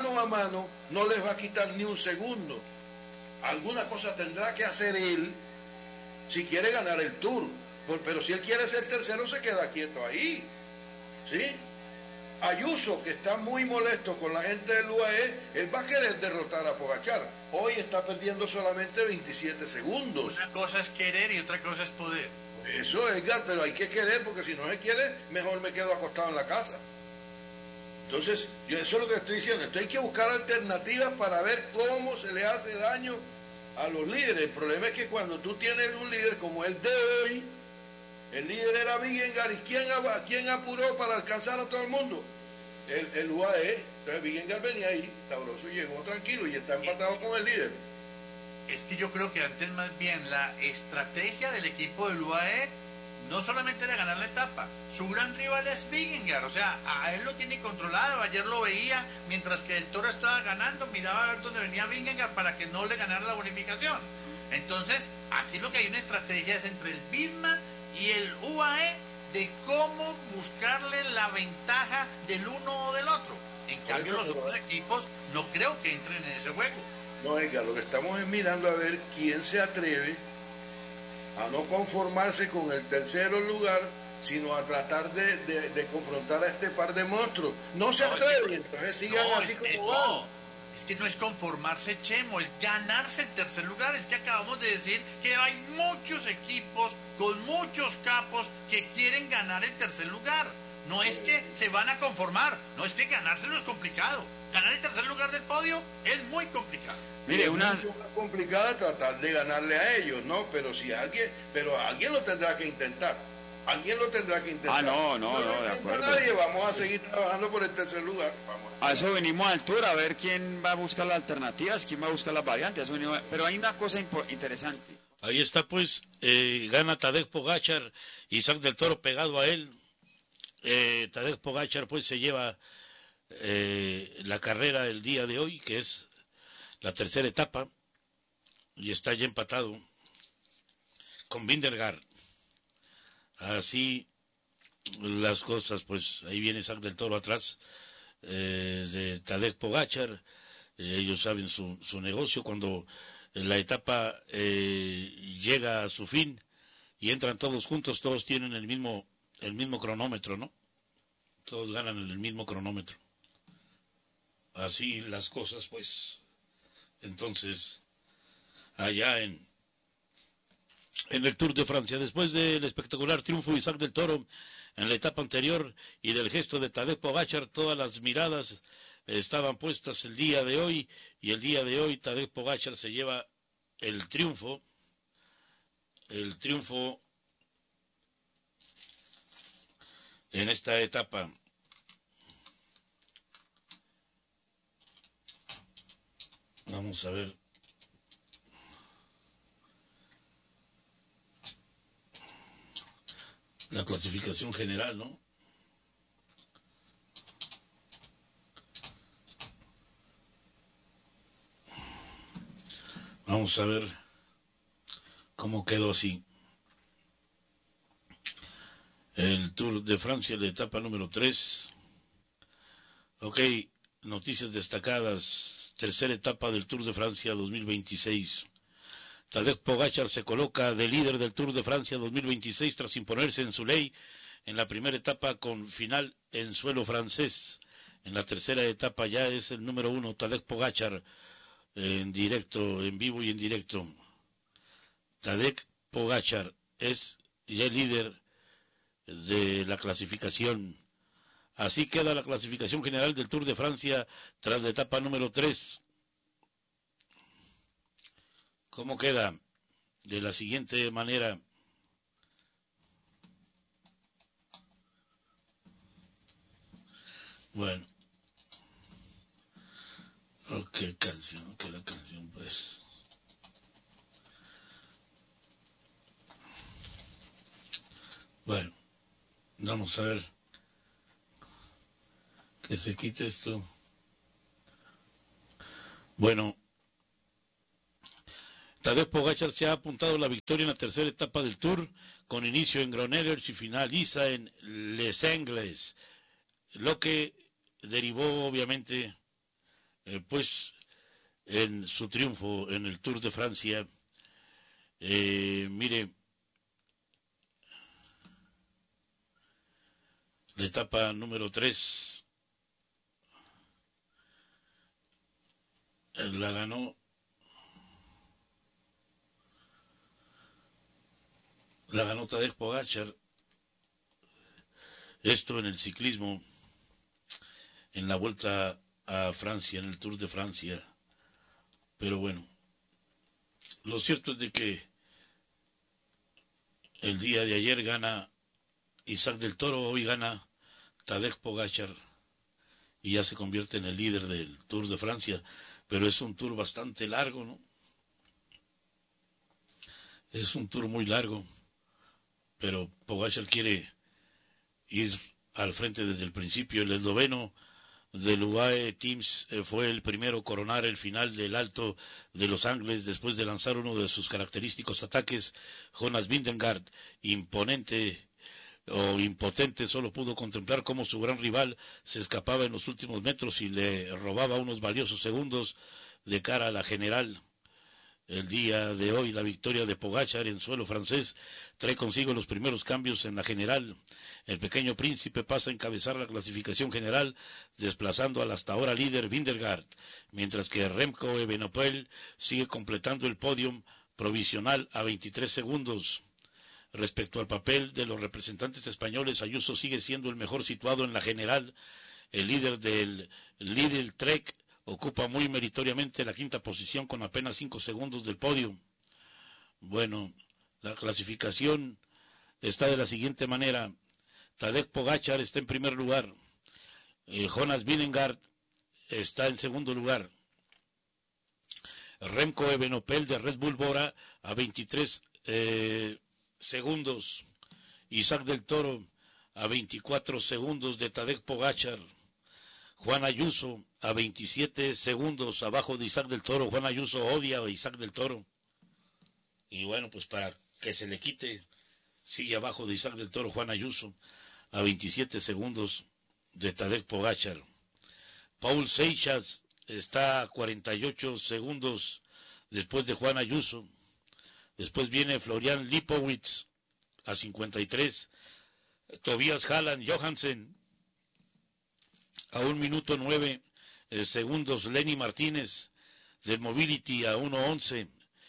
mano a mano no les va a quitar ni un segundo. Alguna cosa tendrá que hacer él si quiere ganar el Tour. Pero si él quiere ser tercero, se queda quieto ahí. ¿Sí? Ayuso, que está muy molesto con la gente del UAE, él va a querer derrotar a Pogačar. Hoy está perdiendo solamente 27 segundos. Una cosa es querer y otra cosa es poder. Eso, Edgar, pero hay que querer, porque si no se quiere, mejor me quedo acostado en la casa. Entonces, yo eso es lo que estoy diciendo. Entonces hay que buscar alternativas para ver cómo se le hace daño a los líderes. El problema es que cuando tú tienes un líder como el de hoy, el líder era Vingegaard, ¿y quién apuró para alcanzar a todo el mundo? El UAE. Entonces Vingegaard venía ahí, sabroso, y llegó tranquilo y está empatado con el líder. Es que yo creo que antes más bien la estrategia del equipo del UAE no solamente era ganar la etapa, su gran rival es Vingegaard, o sea, a él lo tiene controlado. Ayer lo veía, mientras que el Toro estaba ganando, miraba a ver dónde venía Vingegaard para que no le ganara la bonificación. Entonces, aquí lo que hay una estrategia es entre el Visma y el UAE de cómo buscarle la ventaja del uno o del otro. En cambio, los otros equipos no creo que entren en ese juego. No, Edgar, lo que estamos es mirando a ver quién se atreve a no conformarse con el tercer lugar, sino a tratar de confrontar a este par de monstruos. No se atreven, entonces sigan así como van. Es que no es conformarse, Chemo, es ganarse el tercer lugar. Es que acabamos de decir que hay muchos equipos con muchos capos que quieren ganar el tercer lugar. No es que se van a conformar, no es que ganárselo es complicado. Ganar el tercer lugar del podio es muy complicado. Mire, una complicada tratar de ganarle a ellos, ¿no? Pero alguien lo tendrá que intentar. Alguien lo tendrá que intentar. No, de acuerdo. Nadie, vamos a seguir trabajando por el tercer lugar. A eso venimos al Tour, a ver quién va a buscar las alternativas, quién va a buscar las variantes. Pero hay una cosa interesante. Ahí está, pues, gana Tadej Pogačar, Isaac del Toro pegado a él. Tadej Pogačar, pues, se lleva la carrera el día de hoy, que es la tercera etapa, y está ya empatado con Vingegaard. Así las cosas, pues ahí viene Isaac del Toro atrás de Tadej Pogačar. Ellos saben su negocio. Cuando la etapa llega a su fin y entran todos juntos, todos tienen el mismo cronómetro, ¿no? Todos ganan el mismo cronómetro. Así las cosas, pues. Entonces, allá en el Tour de Francia, después del espectacular triunfo de Isaac del Toro en la etapa anterior y del gesto de Tadej Pogačar, todas las miradas estaban puestas el día de hoy, y el día de hoy Tadej Pogačar se lleva el triunfo en esta etapa. Vamos a ver. La clasificación general, ¿no? Vamos a ver cómo quedó así. El Tour de Francia, la etapa número 3. Ok, noticias destacadas. Tercera etapa del Tour de Francia 2026. Tadej Pogačar se coloca de líder del Tour de Francia 2026 tras imponerse en su ley en la primera etapa con final en suelo francés. En la tercera etapa ya es el número 1 Tadej Pogačar, en directo, en vivo y en directo. Tadej Pogačar es ya el líder de la clasificación. Así queda la clasificación general del Tour de Francia tras la etapa número 3. ¿Cómo queda? De la siguiente manera. Bueno. ¿Qué canción? ¿Qué la canción, pues? Bueno. Vamos a ver. Que se quite esto. Bueno. Tadej Pogačar se ha apuntado a la victoria en la tercera etapa del Tour, con inicio en Groenevers y finaliza en Les Angles, lo que derivó obviamente pues en su triunfo en el Tour de Francia. Mire, la etapa número 3 la ganó Tadej Pogačar. Esto en el ciclismo, en la Vuelta a Francia, en el Tour de Francia. Pero bueno, lo cierto es de que el día de ayer gana Isaac del Toro, hoy gana Tadej Pogačar y ya se convierte en el líder del Tour de Francia. Pero es un tour bastante largo, ¿no? Es un tour muy largo, pero Pogačar quiere ir al frente desde el principio. El esloveno del UAE Teams fue el primero a coronar el final del Alto de Los Ángeles después de lanzar uno de sus característicos ataques. Jonas Vingegaard, imponente o impotente, solo pudo contemplar cómo su gran rival se escapaba en los últimos metros y le robaba unos valiosos segundos de cara a la general. El día de hoy la victoria de Pogačar en suelo francés trae consigo los primeros cambios en la general. El pequeño príncipe pasa a encabezar la clasificación general, desplazando al hasta ahora líder Vingegaard, mientras que Remco Evenepoel sigue completando el podium provisional a 23 segundos. Respecto al papel de los representantes españoles, Ayuso sigue siendo el mejor situado en la general. El líder del Lidl Trek ocupa muy meritoriamente la quinta posición con apenas 5 segundos del podio. Bueno, la clasificación está de la siguiente manera. Tadej Pogačar está en primer lugar. Jonas Vingegaard está en segundo lugar. Remco Evenepoel de Red Bull Bora a 23 segundos. Isaac del Toro a 24 segundos de Tadej Pogačar. Juan Ayuso a 27 segundos abajo de Isaac del Toro. Juan Ayuso odia a Isaac del Toro. Y bueno, pues para que se le quite, sigue abajo de Isaac del Toro Juan Ayuso a 27 segundos de Tadej Pogačar. Paul Seixas está a 48 segundos después de Juan Ayuso. Después viene Florian Lipowitz a 53. Tobias Halland Johansen a 1 minuto 9 segundos. Lenny Martínez del Mobility a 1:11.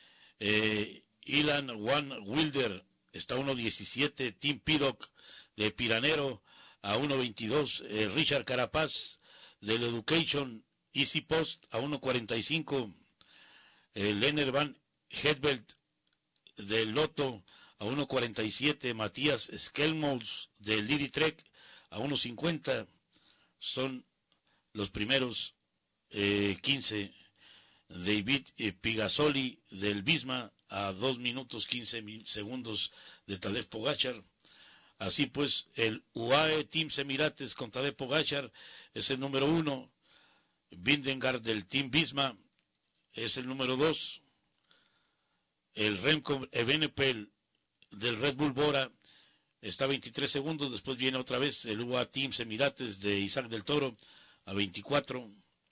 Ilan Van Wilder está a 1:17. Tim Piddock de Piranero a 1:22. Richard Carapaz del Education Easy Post a 1:45. Lennart Van Hedvelt del Lotto a 1:47. Matías Skelmos del Lidi Trek a 1:50. Son los primeros 15. David Pigazzoli del Visma a 2 minutos 15 segundos de Tadej Pogačar. Así pues, el UAE Team Emirates con Tadej Pogačar es el número 1. Vingegaard del Team Visma es el número 2. El Remco Evenepoel del Red Bull Bora está a 23 segundos. Después viene otra vez el UAE Team Emirates de Isaac del Toro a 24.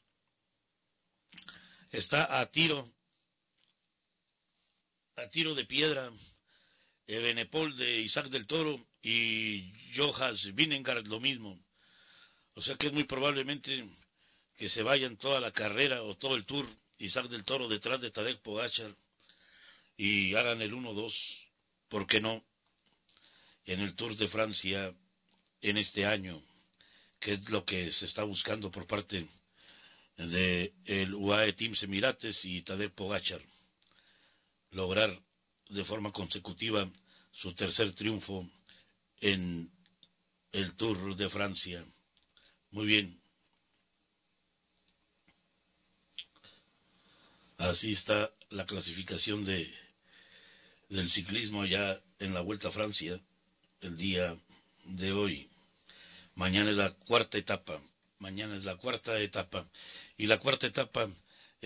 Está a tiro de piedra Evenepoel de Isaac del Toro y Jonas Vingegaard lo mismo. O sea que es muy probablemente que se vayan toda la carrera o todo el tour Isaac del Toro detrás de Tadej Pogačar y hagan el 1-2, ¿por qué no? En el Tour de Francia en este año, que es lo que se está buscando por parte de el UAE Team Emirates y Tadej Pogačar, lograr de forma consecutiva su tercer triunfo en el Tour de Francia. Muy bien. Así está la clasificación del ciclismo ya en la Vuelta a Francia el día de hoy. Mañana es la cuarta etapa. Y la cuarta etapa, ¿a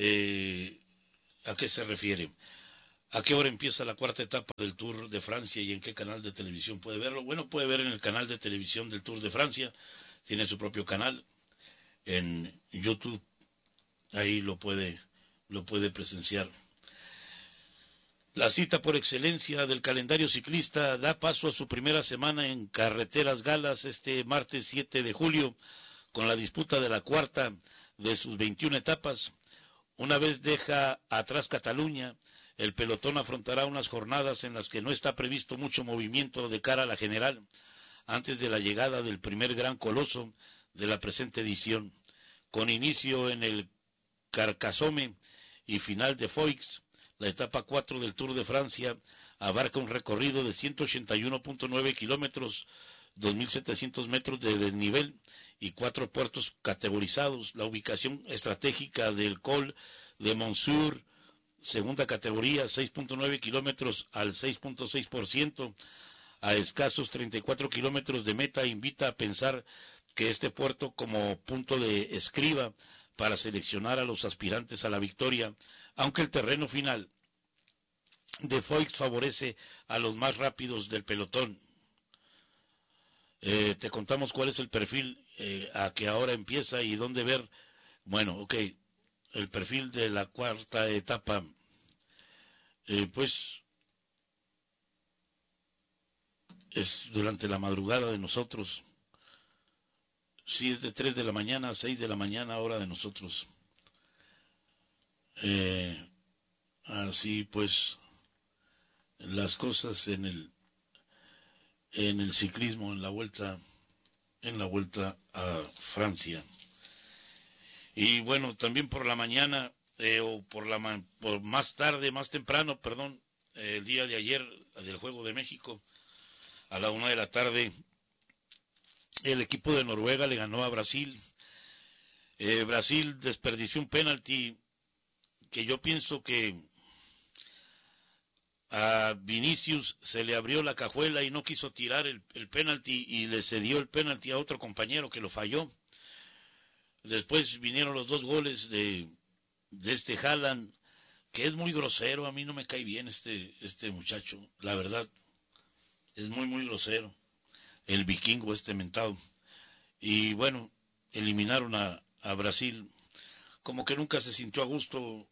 qué se refiere? ¿A qué hora empieza la cuarta etapa del Tour de Francia y en qué canal de televisión puede verlo? Bueno, puede ver en el canal de televisión del Tour de Francia. Tiene su propio canal en YouTube. ahí lo puede presenciar. La cita por excelencia del calendario ciclista da paso a su primera semana en Carreteras Galas este martes 7 de julio, con la disputa de la cuarta de sus 21 etapas. Una vez deja atrás Cataluña, el pelotón afrontará unas jornadas en las que no está previsto mucho movimiento de cara a la general, antes de la llegada del primer gran coloso de la presente edición, con inicio en el Carcassonne y final de Foix. La etapa 4 del Tour de Francia abarca un recorrido de 181.9 kilómetros, 2.700 metros de desnivel y 4 puertos categorizados. La ubicación estratégica del Col de Montsûr, segunda categoría, 6.9 kilómetros al 6.6%, a escasos 34 kilómetros de meta, invita a pensar que este puerto como punto de escriba para seleccionar a los aspirantes a la victoria, aunque el terreno final de Foix favorece a los más rápidos del pelotón. Te contamos cuál es el perfil a que ahora empieza y dónde ver. Bueno, ok, el perfil de la cuarta etapa, pues es durante la madrugada de nosotros. Sí, es de 3 de la mañana a 6 de la mañana, hora de nosotros. Así pues, las cosas en el ciclismo, en la vuelta a Francia. Y bueno, también por la mañana, o por más tarde, más temprano, perdón, el día de ayer del Juego de México, a la 1 de la tarde, el equipo de Noruega le ganó a Brasil. Brasil desperdició un penalti que yo pienso que a Vinicius se le abrió la cajuela y no quiso tirar el penalti y le cedió el penalti a otro compañero que lo falló. Después vinieron los 2 goles de este Haaland, que es muy grosero. A mí no me cae bien este muchacho, la verdad, es muy grosero, el vikingo mentado. Y bueno, eliminaron a Brasil. Como que nunca se sintió a gusto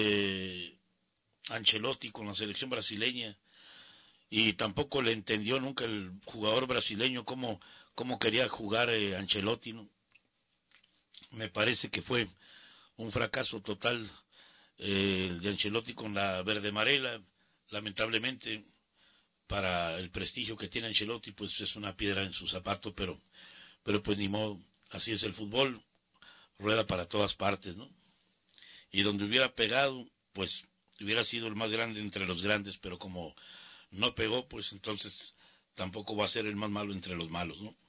Ancelotti con la selección brasileña, y tampoco le entendió nunca el jugador brasileño cómo quería jugar Ancelotti, ¿no? Me parece que fue un fracaso total el de Ancelotti con la verde amarela. Lamentablemente, para el prestigio que tiene Ancelotti, pues es una piedra en su zapato, pero pues ni modo, así es el fútbol, rueda para todas partes, ¿no? Y donde hubiera pegado, pues hubiera sido el más grande entre los grandes, pero como no pegó, pues entonces tampoco va a ser el más malo entre los malos, ¿no?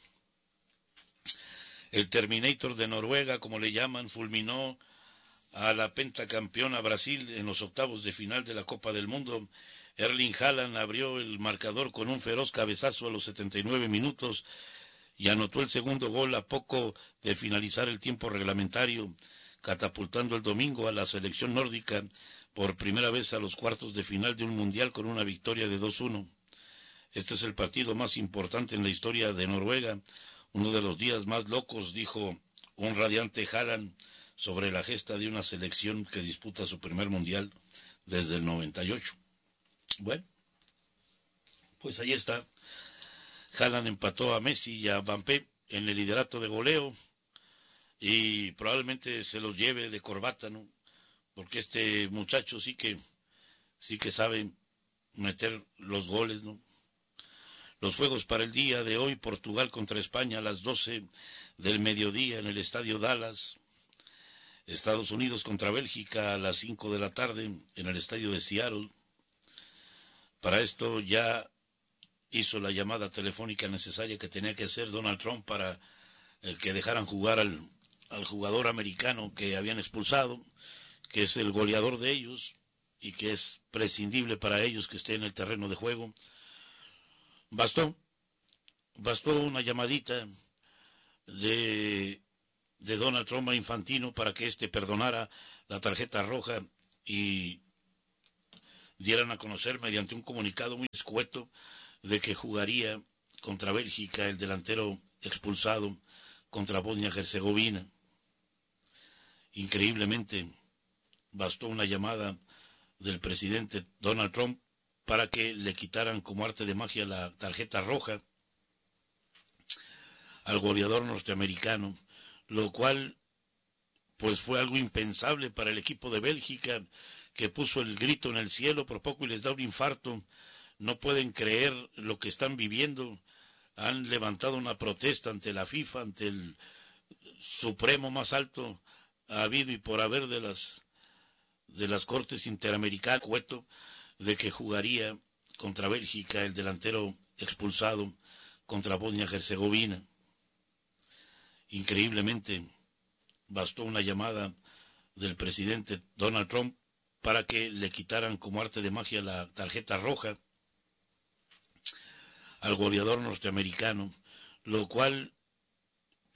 El Terminator de Noruega, como le llaman, fulminó a la pentacampeona Brasil en los octavos de final de la Copa del Mundo. Erling Haaland abrió el marcador con un feroz cabezazo a los 79 minutos y anotó el segundo gol a poco de finalizar el tiempo reglamentario, catapultando el domingo a la selección nórdica por primera vez a los cuartos de final de un mundial con una victoria de 2-1. Este es el partido más importante en la historia de Noruega, uno de los días más locos, dijo un radiante Haaland sobre la gesta de una selección que disputa su primer mundial desde el 98. Bueno, pues ahí está. Haaland empató a Messi y a Mbappé en el liderato de goleo y probablemente se los lleve de corbata, ¿no? Porque este muchacho sí que sabe meter los goles, ¿no? Los juegos para el día de hoy: Portugal contra España a las 12 del mediodía en el Estadio Dallas. Estados Unidos contra Bélgica a las 5 de la tarde en el Estadio de Seattle. Para esto ya hizo la llamada telefónica necesaria que tenía que hacer Donald Trump para que dejaran jugar al jugador americano que habían expulsado, que es el goleador de ellos y que es prescindible para ellos que esté en el terreno de juego. Bastó una llamadita de Donald Trump a Infantino para que éste perdonara la tarjeta roja y dieran a conocer mediante un comunicado muy escueto de que jugaría contra Bélgica el delantero expulsado contra Bosnia-Herzegovina. Increíblemente, bastó una llamada del presidente Donald Trump para que le quitaran como arte de magia la tarjeta roja al goleador norteamericano, lo cual pues fue algo impensable para el equipo de Bélgica, que puso el grito en el cielo, por poco y les da un infarto. No pueden creer lo que están viviendo. Han levantado una protesta ante la FIFA, ante el supremo más alto ha habido y por haber de las Cortes Interamericanas, cueto de que jugaría contra Bélgica el delantero expulsado contra Bosnia-Herzegovina. Increíblemente, bastó una llamada del presidente Donald Trump para que le quitaran como arte de magia la tarjeta roja al goleador norteamericano, lo cual